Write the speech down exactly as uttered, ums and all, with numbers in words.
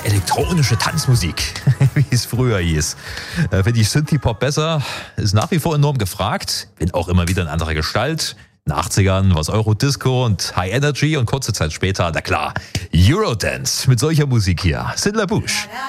elektronische Tanzmusik, wie es früher hieß. Äh, Finde ich Synthie-Pop besser, ist nach wie vor enorm gefragt, wenn auch immer wieder in anderer Gestalt. In den achtzigern war es Eurodisco und High Energy und kurze Zeit später, na klar, Eurodance mit solcher Musik hier. Sid LaBouche.